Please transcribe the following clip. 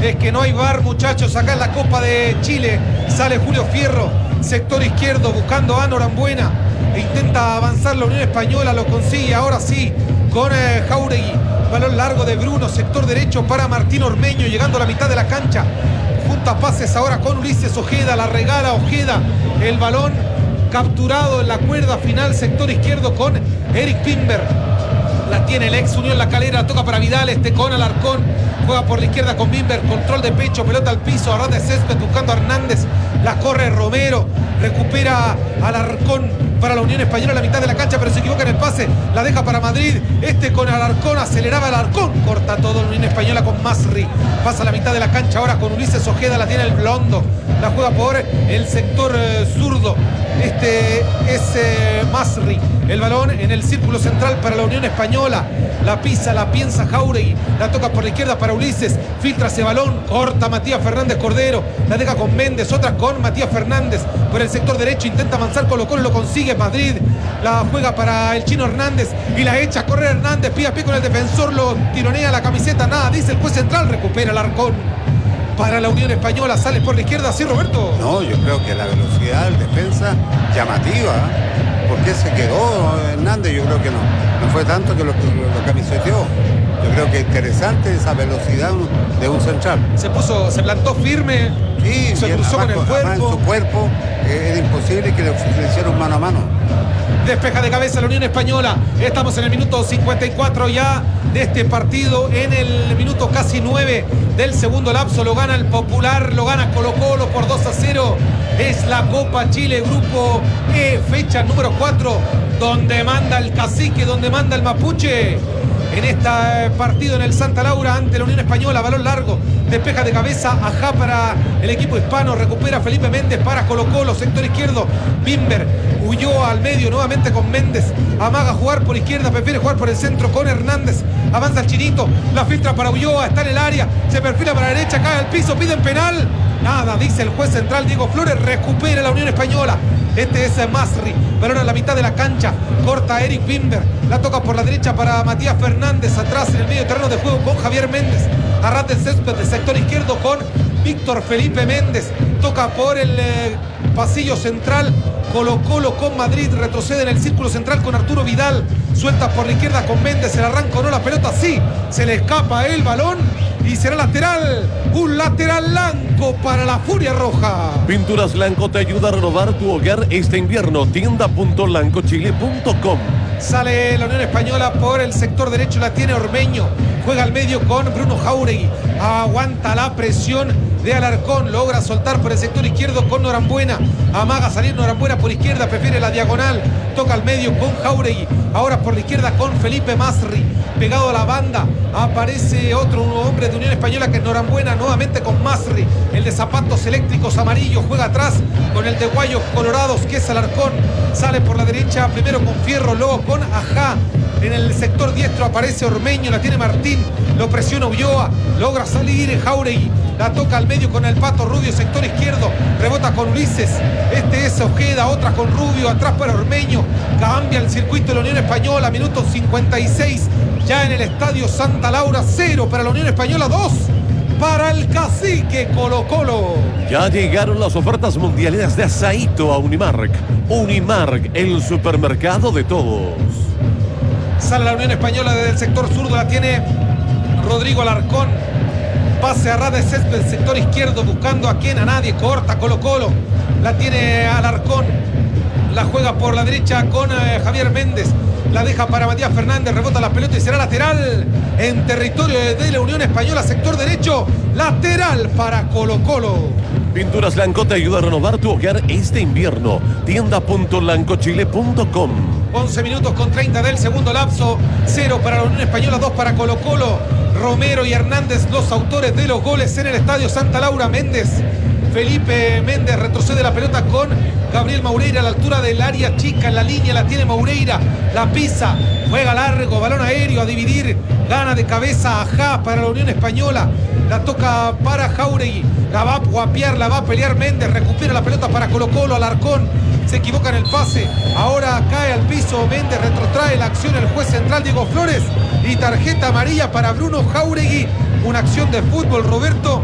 es que no hay VAR, muchachos, acá en la Copa de Chile. Sale Julio Fierro, sector izquierdo, buscando a Norambuena. E intenta avanzar la Unión Española, lo consigue ahora sí, con Jáuregui. Balón largo de Bruno, sector derecho para Martín Ormeño, llegando a la mitad de la cancha. Junta pases ahora con Ulises Ojeda, la regala Ojeda. El balón capturado en la cuerda final, sector izquierdo con Eric Pimber. La tiene el ex Unión La Calera, toca para Vidal, con Alarcón, juega por la izquierda con Bimber, control de pecho, pelota al piso, a ras de césped buscando a Hernández, la corre Romero, recupera Alarcón para la Unión Española a la mitad de la cancha, pero se equivoca en el pase, la deja para Madrid, con Alarcón, aceleraba Alarcón, corta todo la Unión Española con Masri, pasa a la mitad de la cancha ahora con Ulises Ojeda, la tiene el Blondo, la juega por el sector zurdo, es Masri, el balón en el círculo central para la Unión Española, la pisa, la piensa Jáuregui, la toca por la izquierda para Ulises, filtra ese balón, corta Matías Fernández Cordero, la deja con Méndez, otra con Matías Fernández, por el sector derecho intenta avanzar Colo-Colo, lo consigue Madrid, la juega para el Chino Hernández y la echa a correr Hernández, pie a pie con el defensor, lo tironea la camiseta, nada, dice el juez central, recupera el Alarcón. Para la Unión Española, sale por la izquierda, ¿sí, Roberto? No, yo creo que la velocidad del defensa llamativa. ¿Por qué se quedó Hernández? Yo creo que no fue tanto que lo camiseteó. Yo creo que interesante esa velocidad de un central. Se plantó firme, sí, se cruzó con el cuerpo. En su cuerpo era imposible que le hicieran mano a mano. Despeja de cabeza la Unión Española. Estamos en el minuto 54 ya de este partido. En el minuto casi 9 del segundo lapso. Lo gana el Popular, lo gana Colo-Colo por 2-0. Es la Copa Chile, Grupo E, fecha número 4, donde manda el cacique, donde manda el mapuche. En este partido en el Santa Laura ante la Unión Española, balón largo, despeja de cabeza, ajá para el equipo hispano, recupera Felipe Méndez para Colo-Colo, sector izquierdo, Bimber, huyó al medio nuevamente con Méndez, amaga jugar por izquierda, prefiere jugar por el centro con Hernández, avanza el Chinito, la filtra para Ulloa, está en el área, se perfila para la derecha, cae al piso, piden penal, nada, dice el juez central Diego Flores, recupera la Unión Española. Este es Masri, balón a la mitad de la cancha, corta Eric Bimber, la toca por la derecha para Matías Fernández, atrás en el medio terreno de juego con Javier Méndez, arranca el césped del sector izquierdo con Víctor Felipe Méndez, toca por el pasillo central, Colo-Colo con Madrid, retrocede en el círculo central con Arturo Vidal, suelta por la izquierda con Méndez, el arranco no, la pelota sí, se le escapa el balón y será lateral, un lateral blanco para la Furia Roja. Pinturas Blanco te ayuda a renovar tu hogar este invierno, tienda.lancochile.com. Sale la Unión Española por el sector derecho, la tiene Ormeño, juega al medio con Bruno Jáuregui, aguanta la presión de Alarcón, logra soltar por el sector izquierdo con Norambuena, amaga salir Norambuena por izquierda, prefiere la diagonal, toca al medio con Jáuregui, ahora por la izquierda con Felipe Masri, pegado a la banda, aparece otro hombre de Unión Española que es Norambuena, nuevamente con Masri, el de zapatos eléctricos amarillos, juega atrás con el de guayos colorados que es Alarcón, sale por la derecha, primero con Fierro, luego con Ajá, en el sector diestro aparece Ormeño, la tiene Martín, lo presiona Ulloa, logra salir Jáuregui, la toca al medio con el Pato Rubio, sector izquierdo, rebota con Ulises, este es Ojeda, otra con Rubio, atrás para Ormeño, cambia el circuito de la Unión Española, minuto 56, ya en el estadio Santa Laura, 0 para la Unión Española, 2 para el cacique Colo-Colo. Ya llegaron las ofertas mundiales de Asaíto a Unimark. Unimark, el supermercado de todos. Sale la Unión Española desde el sector zurdo, la tiene Rodrigo Alarcón, pase a ras de césped del sector izquierdo, buscando a quien, a nadie, corta Colo-Colo, la tiene Alarcón, la juega por la derecha con Javier Méndez, la deja para Matías Fernández, rebota la pelota y será lateral en territorio de la Unión Española, sector derecho, lateral para Colo-Colo. Pinturas Blanco te ayuda a renovar tu hogar este invierno, tienda.lancochile.com. 11 minutos con 30 del segundo lapso, 0 para la Unión Española, 2 para Colo-Colo. Romero y Hernández, los autores de los goles en el estadio Santa Laura. Méndez, Felipe Méndez retrocede la pelota con Gabriel Maureira a la altura del área chica, en la línea la tiene Maureira, la pisa, juega largo, balón aéreo a dividir, gana de cabeza Ajá para la Unión Española, la toca para Jáuregui, la va a guapear, la va a pelear Méndez, recupera la pelota para Colo-Colo, Alarcón, se equivoca en el pase, ahora cae al piso Méndez, retrotrae la acción el juez central Diego Flores y tarjeta amarilla para Bruno Jáuregui, una acción de fútbol, Roberto,